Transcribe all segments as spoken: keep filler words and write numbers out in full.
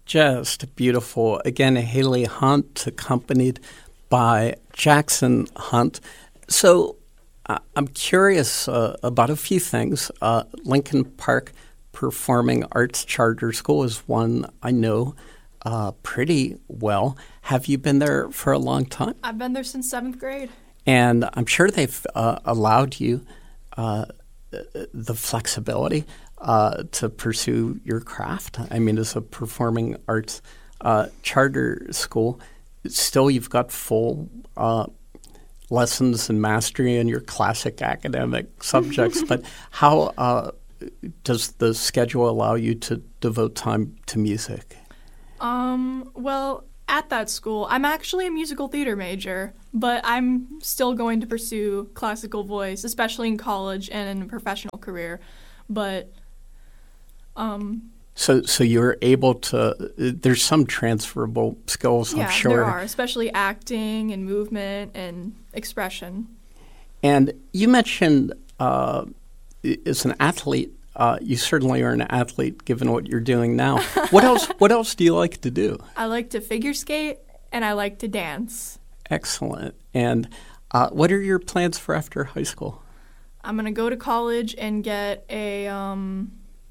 just beautiful. Again, Haley Hunt, accompanied by Jackson Hunt. So uh, I'm curious uh, about a few things. Uh, Lincoln Park Performing Arts Charter School is one I know uh, pretty well. Have you been there for a long time? I've been there since seventh grade. And I'm sure they've uh, allowed you uh, the flexibility uh, to pursue your craft. I mean, as a performing arts uh, charter school, still you've got full uh, lessons and mastery in your classic academic subjects. But how uh, does the schedule allow you to devote time to music? Um, well, at that school, I'm actually a musical theater major, but I'm still going to pursue classical voice, especially in college and in a professional career. But, um... So so you're able to, there's some transferable skills, yeah, I'm sure. there are, especially acting and movement and expression. And you mentioned uh, as an athlete, Uh, you certainly are an athlete, given what you're doing now. What else? What else do you like to do? I like to figure skate, and I like to dance. Excellent. And uh, what are your plans for after high school? I'm gonna go to college and get a um,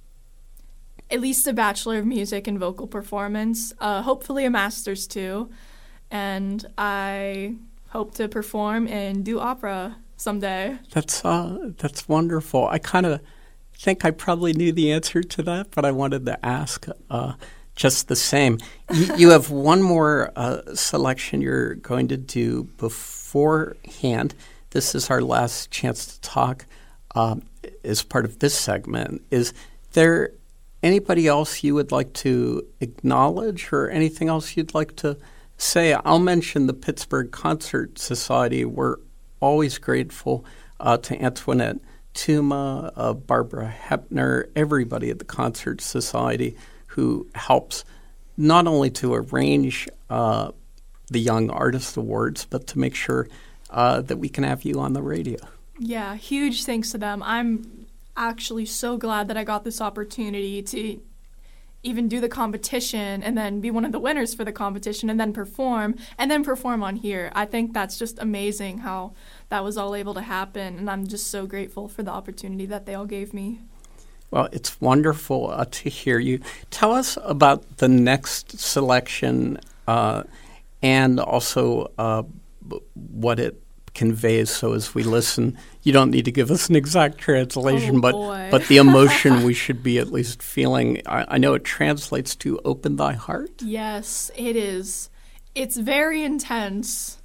at least a Bachelor of Music and Vocal Performance. Uh, hopefully, a master's too. And I hope to perform and do opera someday. That's uh, that's wonderful. I kind of. I think I probably knew the answer to that, but I wanted to ask uh, just the same. You, you have one more uh, selection you're going to do beforehand. This is our last chance to talk uh, as part of this segment. Is there anybody else you would like to acknowledge or anything else you'd like to say? I'll mention the Pittsburgh Concert Society. We're always grateful uh, to Antoinette Tuma, uh, Barbara Hepner, everybody at the Concert Society who helps not only to arrange uh, the Young Artist Awards, but to make sure uh, that we can have you on the radio. Yeah, huge thanks to them. I'm actually so glad that I got this opportunity to even do the competition and then be one of the winners for the competition and then perform and then perform on here. I think that's just amazing how that was all able to happen, and I'm just so grateful for the opportunity that they all gave me. Well, it's wonderful uh, to hear you. Tell us about the next selection uh, and also uh, b- what it conveys. So as we listen, you don't need to give us an exact translation, oh, but boy. but the emotion we should be at least feeling. I, I know it translates to "Open Thy Heart." Yes, it is. It's very intense.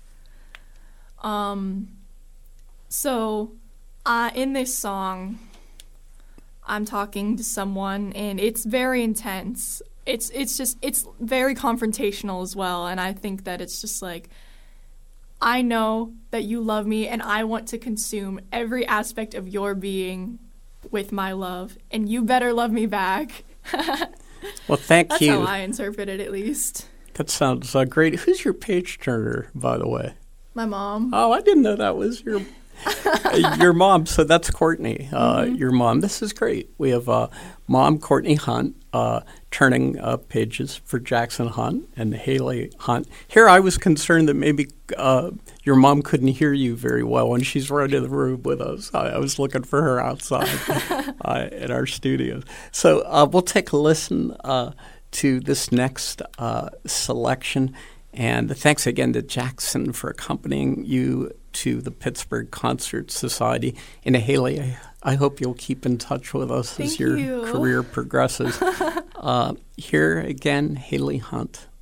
Um. So, uh, in this song, I'm talking to someone, and it's very intense. It's it's just it's very confrontational as well, and I think that it's just like, I know that you love me, and I want to consume every aspect of your being with my love, and you better love me back. Well, thank That's you. That's how I interpret it, at least. That sounds uh, great. Who's your page turner, by the way? My mom. Oh, I didn't know that was your your mom. So that's Courtney, uh, mm-hmm. your mom. This is great. We have uh, Mom Courtney Hunt uh, turning uh, pages for Jackson Hunt and Haley Hunt. Here I was concerned that maybe uh, your mom couldn't hear you very well, and she's right in the room with us. I, I was looking for her outside uh, in our studios. So uh, we'll take a listen uh, to this next uh, selection. And thanks again to Jackson for accompanying you to the Pittsburgh Concert Society. And Haley, I, I hope you'll keep in touch with us Thank as your you. career progresses. uh, here again, Haley Hunt.